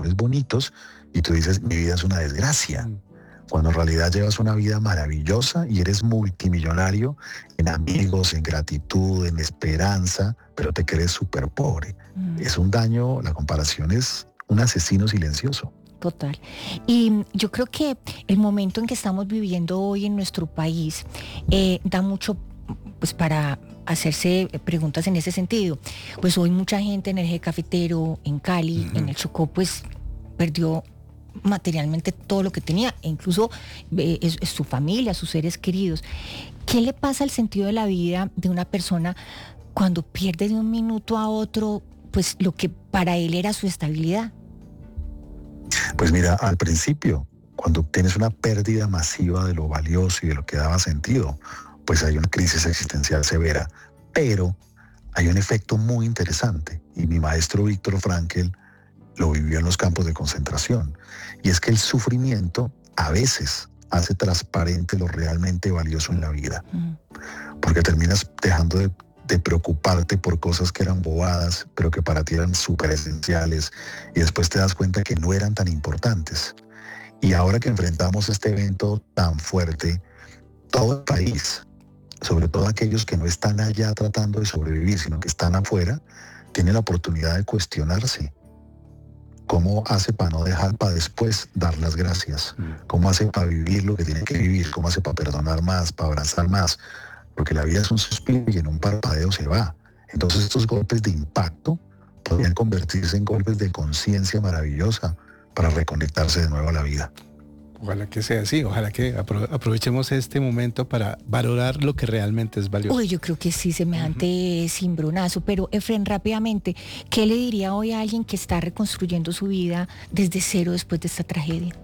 indicadores bonitos y tú dices, mi vida es una desgracia. Cuando en realidad llevas una vida maravillosa y eres multimillonario en amigos, en gratitud, en esperanza, pero te crees súper pobre. Es un daño, la comparación es un asesino silencioso. Total. Y yo creo que el momento en que estamos viviendo hoy en nuestro país da mucho pues para hacerse preguntas en ese sentido. Pues hoy mucha gente en el eje cafetero, en Cali, en el Chocó, pues perdió materialmente todo lo que tenía, e incluso es su familia, sus seres queridos. ¿Qué le pasa al sentido de la vida de una persona cuando pierde de un minuto a otro pues lo que para él era su estabilidad? Pues mira, al principio, cuando tienes una pérdida masiva de lo valioso y de lo que daba sentido, pues hay una crisis existencial severa, pero hay un efecto muy interesante, y mi maestro Víctor Frankl lo vivió en los campos de concentración, y es que el sufrimiento a veces hace transparente lo realmente valioso en la vida, porque terminas dejando de preocuparte por cosas que eran bobadas, pero que para ti eran súper esenciales, y después te das cuenta que no eran tan importantes. Y ahora que enfrentamos este evento tan fuerte, todo el país, sobre todo aquellos que no están allá tratando de sobrevivir, sino que están afuera, tienen la oportunidad de cuestionarse. ¿Cómo hace para no dejar para después dar las gracias? ¿Cómo hace para vivir lo que tiene que vivir? ¿Cómo hace para perdonar más, para abrazar más? Porque la vida es un suspiro y en un parpadeo se va. Entonces estos golpes de impacto podrían convertirse en golpes de conciencia maravillosa para reconectarse de nuevo a la vida. Ojalá que sea así, ojalá que aprovechemos este momento para valorar lo que realmente es valioso. Uy, yo creo que sí, semejante cimbronazo. Pero, Efren, rápidamente, ¿qué le diría hoy a alguien que está reconstruyendo su vida desde cero después de esta tragedia?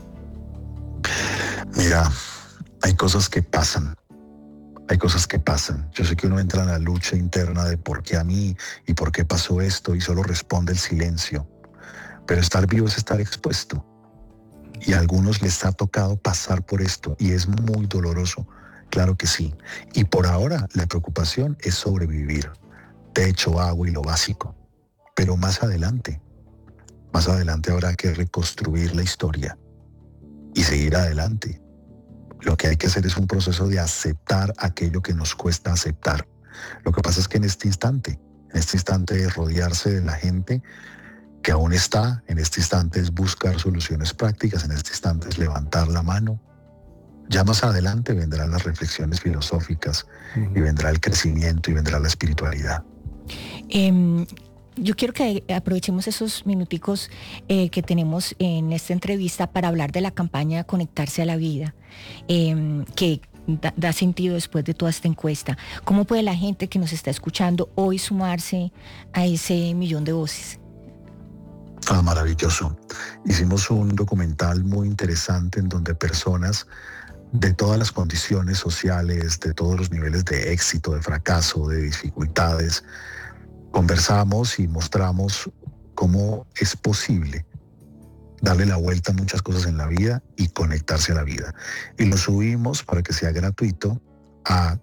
Mira, hay cosas que pasan. Hay cosas que pasan. Yo sé que uno entra en la lucha interna de por qué a mí y por qué pasó esto y solo responde el silencio. Pero estar vivo es estar expuesto. Y a algunos les ha tocado pasar por esto y es muy doloroso, claro que sí. Y por ahora la preocupación es sobrevivir, techo, agua y lo básico. Pero más adelante habrá que reconstruir la historia y seguir adelante. Lo que hay que hacer es un proceso de aceptar aquello que nos cuesta aceptar. Lo que pasa es que en este instante de rodearse de la gente que aún está, en este instante es buscar soluciones prácticas, en este instante es levantar la mano. Ya más adelante vendrán las reflexiones filosóficas y vendrá el crecimiento y vendrá la espiritualidad. Yo quiero que aprovechemos esos minuticos que tenemos en esta entrevista para hablar de la campaña Conectarse a la Vida, que da sentido después de toda esta encuesta. ¿Cómo puede la gente que nos está escuchando hoy sumarse a ese millón de voces? Maravilloso. Hicimos un documental muy interesante en donde personas de todas las condiciones sociales, de todos los niveles de éxito, de fracaso, de dificultades, conversamos y mostramos cómo es posible darle la vuelta a muchas cosas en la vida y conectarse a la vida. Y lo subimos para que sea gratuito a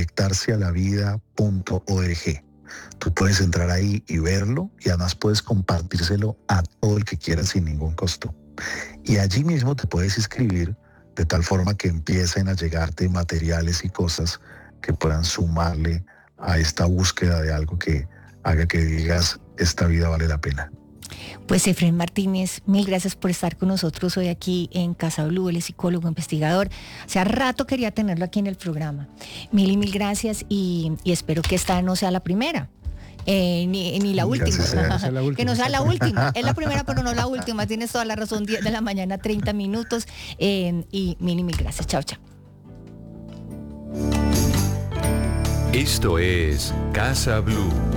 conectarsealavida.org. Tú puedes entrar ahí y verlo y además puedes compartírselo a todo el que quieras sin ningún costo. Y allí mismo te puedes inscribir de tal forma que empiecen a llegarte materiales y cosas que puedan sumarle a esta búsqueda de algo que haga que digas, esta vida vale la pena. Pues Efren Martínez, mil gracias por estar con nosotros hoy aquí en Casa Blue. Él es psicólogo, investigador. Hace rato quería tenerlo aquí en el programa. Mil gracias y espero que esta no sea la primera. Ni la última. Que no sea la última. Es la primera, pero no la última. Tienes toda la razón. 10 de la mañana, 30 minutos. Y mil gracias. Chao, chao. Esto es Casa Blue.